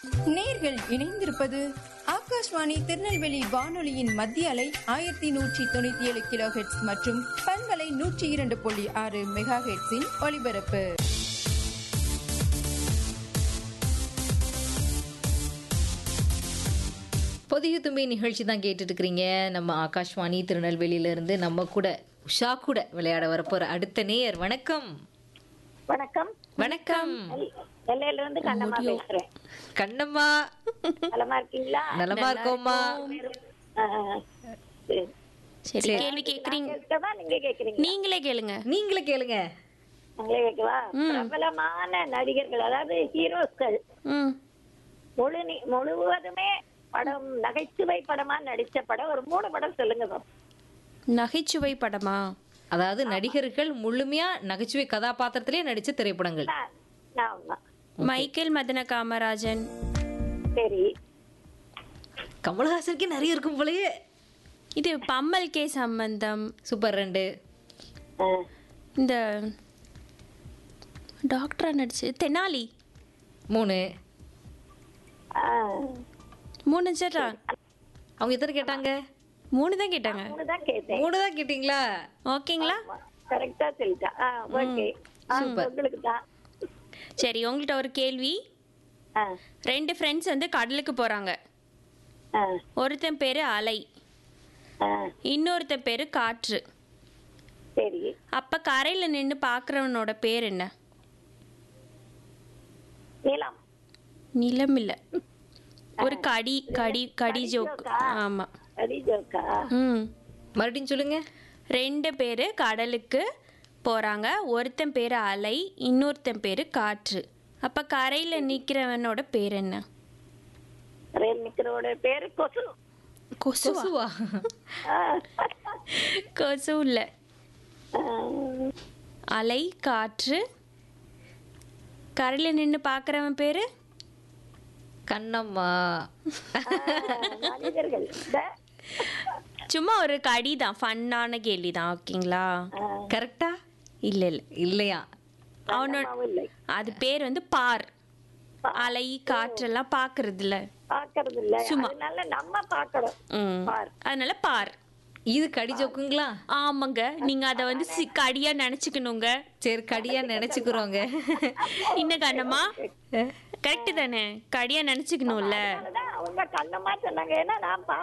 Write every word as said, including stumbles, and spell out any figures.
நேர்கள் இணைந்திருப்பது ஆகாஷ்வாணி திருநெல்வேலி வானொலியின் மத்திய அலை ஆயிரத்தி நூற்றி தொண்ணூத்தி ஏழு கிலோ ஹெட்ஸ் மற்றும் பண்பலை நூற்றி இரண்டு புள்ளி ஆறு மெகா ஹெட்ஸின் ஒலிபரப்பு. புதிய தும்பி நிகழ்ச்சி தான் கேட்டுட்டு இருக்கிறீங்க. நம்ம ஆகாஷ்வாணி திருநெல்வேலியிலிருந்து நம்ம கூட உஷா கூட விளையாட வரப்போற அடுத்த நேயர். வணக்கம். வணக்கம். வணக்கம். எல்லையில இருந்து கண்ணம்மா பேசுறேன். கண்ணம்மா நலமா இருக்கீங்களா? நலமா இருக்கோம்மா. சரி, கேள்வி கேக்குறீங்க. நீங்க கேக்குறீங்க. நீங்களே கேளுங்க. நீங்களே கேளுங்க. நீங்களே கேட்கவா? பிரபலமான நடிகர்கள், அதாவது ஹீரோஸ்கள் ம் முழு நி- முழுவதுமே படம் நகைச்சுவை படமா நடிச்ச படம் ஒரு மூணு படம் சொல்லுங்க பாப்போம். நகைச்சுவை படமா? அதாவது நடிகர்கள் முழுமையா நகைச்சுவை கதாபாத்திரத்திலே நடிச்ச திரைப்படங்கள். நான் நான் ஒண்ணா. மைக்கேல் மதன காமராஜன். சரி. கமல்ஹாசனுக்கு நிறைய இருக்கும் போலயே. இது பம்மல் கே சம்பந்தம். சூப்பர். ரெண்டு. ஆ, இந்த டாக்டரா நடிச்சு தெனாலி. மூணு. ஆ, மூணு சரா. அவங்க எத்தனை கேட்டாங்க? மூணு தான் கேட்டாங்க. மூணு தான் கேட்டேன். மூணு தான் கேட்டீங்களா? ஓகேங்களா? கரெக்டா சொல்லிட்டா. ஆ, ஓகே. ஆ, சூப்பர். உங்களுக்கு தான். சரி, உங்கள்கிட்ட ஒரு கேள்வி. ஆ, ரெண்டு ஃப்ரெண்ட்ஸ் வந்து கடலுக்கு போறாங்க. ஆ, ஒருத்தன் பேரு அலை, ஆ, இன்னொருத்தன் பேரு காற்று. சரி. அப்ப கரையில நின்று பாக்குறவனோட பேர் என்ன? நீலம். நிலம் இல்ல, ஒரு கடி கடி கடி ஜோக். ஆமா. அடி ஜோக்கா? ம் மறுபடியும் சொல்லுங்க. ரெண்டு பேர் கடலுக்கு போகிறாங்க. ஒருத்தன் பேர் அலை, இன்னொருத்தன் பேர் காற்று. அப்போ கரையில் நிற்கிறவனோட பேர் என்ன? ரயில் நிக்கிறோட பேரு கொசு. கொசுவா? கொசுவா? ஆ, கொசு இல்லை. ஆ, அலை, காற்று, கரையில் நின்று பார்க்குறவன் பேர் கண்ணம்மா. மனிதர்கள். இந்த, சும்மா ஒரு கடி தான், ஃபன்னான கேள்வி தான். ஓகேங்களா? கரெக்டா? இல்லை இல்லை, இல்லையா? அவனோட கண்ணம்மாவும் இல்லை. அது பேர் வந்து பார். அலை, காற்றெல்லாம் பார்க்கறது இல்லை. பாக்குறது இல்ல. சும்மா. அதனால நம்ம பாக்கணும். ம் பார். அதனால பார். இது கடி ஜோக்குங்களா? ஆமாங்க, நீங்க அதை வந்து சி- கடியா நினைச்சுக்கணுங்க. சரி, கடியா நினைச்சுக்கிறோங்க. இன்னும் கண்ணம்மா கரெக்ட் தானே? கடியா நினைச்சுக்கணும்ல. அதனாலதான் அவங்க கண்ணம்மா சொன்னாங்க. ஏன்னா நான்